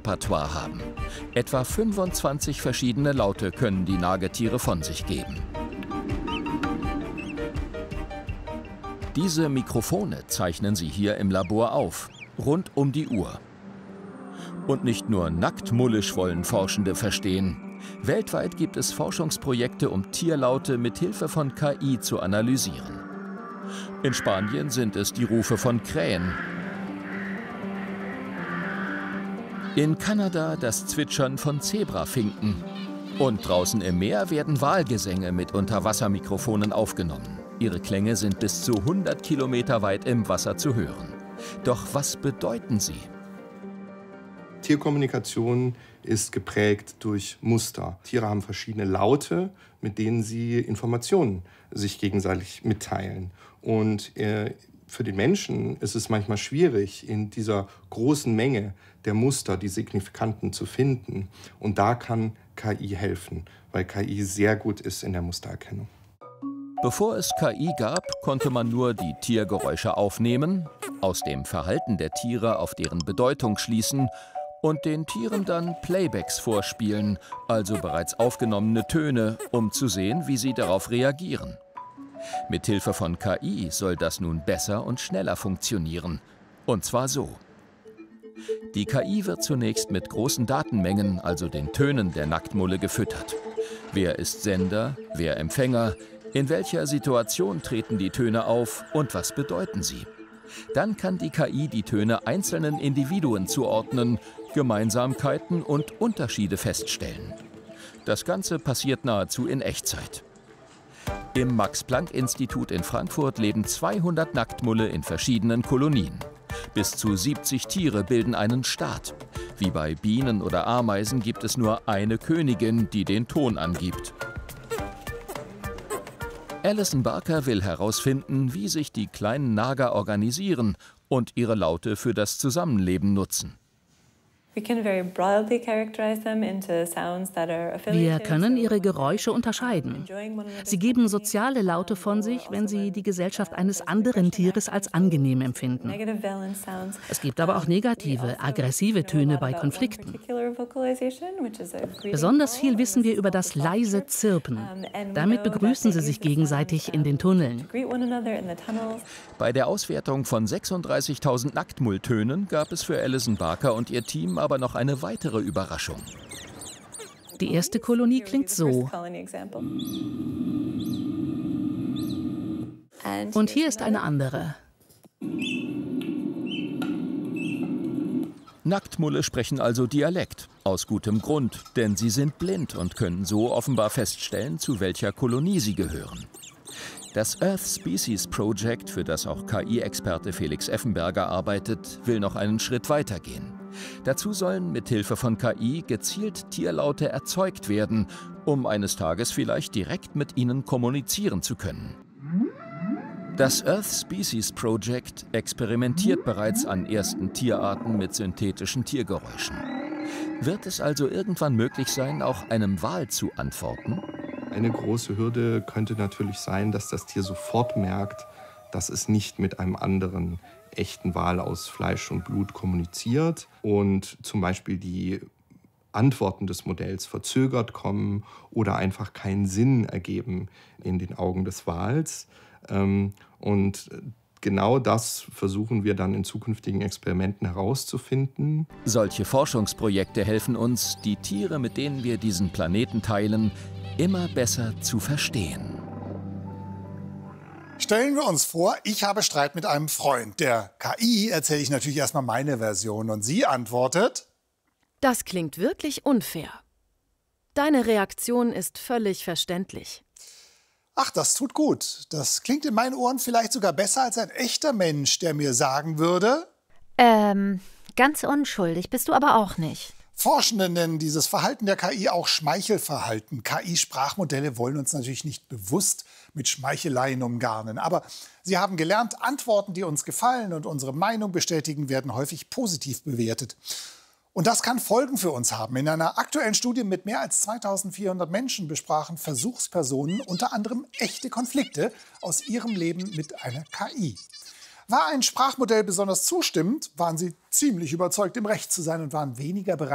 Repertoire haben. Etwa 25 verschiedene Laute können die Nagetiere von sich geben. Diese Mikrofone zeichnen sie hier im Labor auf, rund um die Uhr. Und nicht nur nacktmullisch wollen Forschende verstehen. Weltweit gibt es Forschungsprojekte, um Tierlaute mit Hilfe von KI zu analysieren. In Spanien sind es die Rufe von Krähen. In Kanada das Zwitschern von Zebrafinken. Und draußen im Meer werden Walgesänge mit Unterwassermikrofonen aufgenommen. Ihre Klänge sind bis zu 100 Kilometer weit im Wasser zu hören. Doch was bedeuten sie? Tierkommunikation ist geprägt durch Muster. Tiere haben verschiedene Laute, mit denen sie Informationen sich gegenseitig mitteilen. Und für den Menschen ist es manchmal schwierig, in dieser großen Menge der Muster die Signifikanten zu finden. Und da kann KI helfen, weil KI sehr gut ist in der Mustererkennung. Bevor es KI gab, konnte man nur die Tiergeräusche aufnehmen, aus dem Verhalten der Tiere auf deren Bedeutung schließen und den Tieren dann Playbacks vorspielen, also bereits aufgenommene Töne, um zu sehen, wie sie darauf reagieren. Mithilfe von KI soll das nun besser und schneller funktionieren. Und zwar so. Die KI wird zunächst mit großen Datenmengen, also den Tönen der Nacktmulle, gefüttert. Wer ist Sender, wer Empfänger? In welcher Situation treten die Töne auf und was bedeuten sie? Dann kann die KI die Töne einzelnen Individuen zuordnen, Gemeinsamkeiten und Unterschiede feststellen. Das Ganze passiert nahezu in Echtzeit. Im Max-Planck-Institut in Frankfurt leben 200 Nacktmulle in verschiedenen Kolonien. Bis zu 70 Tiere bilden einen Staat. Wie bei Bienen oder Ameisen gibt es nur eine Königin, die den Ton angibt. Alison Barker will herausfinden, wie sich die kleinen Nager organisieren und ihre Laute für das Zusammenleben nutzen. Wir können ihre Geräusche unterscheiden. Sie geben soziale Laute von sich, wenn sie die Gesellschaft eines anderen Tieres als angenehm empfinden. Es gibt aber auch negative, aggressive Töne bei Konflikten. Besonders viel wissen wir über das leise Zirpen. Damit begrüßen sie sich gegenseitig in den Tunneln. Bei der Auswertung von 36.000 Nacktmulltönen gab es für Alison Barker und ihr Team aber noch eine weitere Überraschung. Die erste Kolonie klingt so. Und hier ist eine andere. Nacktmulle sprechen also Dialekt, aus gutem Grund, denn sie sind blind und können so offenbar feststellen, zu welcher Kolonie sie gehören. Das Earth Species Project, für das auch KI-Experte Felix Effenberger arbeitet, will noch einen Schritt weitergehen. Dazu sollen mithilfe von KI gezielt Tierlaute erzeugt werden, um eines Tages vielleicht direkt mit ihnen kommunizieren zu können. Das Earth Species Project experimentiert bereits an ersten Tierarten mit synthetischen Tiergeräuschen. Wird es also irgendwann möglich sein, auch einem Wal zu antworten? Eine große Hürde könnte natürlich sein, dass das Tier sofort merkt, dass es nicht mit einem anderen echten Wal aus Fleisch und Blut kommuniziert und zum Beispiel die Antworten des Modells verzögert kommen oder einfach keinen Sinn ergeben in den Augen des Wals. Und genau das versuchen wir dann in zukünftigen Experimenten herauszufinden. Solche Forschungsprojekte helfen uns, die Tiere, mit denen wir diesen Planeten teilen, immer besser zu verstehen. Stellen wir uns vor, ich habe Streit mit einem Freund. Der KI erzähle ich natürlich erstmal meine Version und sie antwortet: Das klingt wirklich unfair. Deine Reaktion ist völlig verständlich. Ach, das tut gut. Das klingt in meinen Ohren vielleicht sogar besser als ein echter Mensch, der mir sagen würde: Ganz unschuldig bist du aber auch nicht. Forschende nennen dieses Verhalten der KI auch Schmeichelverhalten. KI-Sprachmodelle wollen uns natürlich nicht bewusst mit Schmeicheleien umgarnen. Aber sie haben gelernt, Antworten, die uns gefallen und unsere Meinung bestätigen, werden häufig positiv bewertet. Und das kann Folgen für uns haben. In einer aktuellen Studie mit mehr als 2400 Menschen besprachen Versuchspersonen unter anderem echte Konflikte aus ihrem Leben mit einer KI. War ein Sprachmodell besonders zustimmend, waren sie ziemlich überzeugt, im Recht zu sein und waren weniger bereit,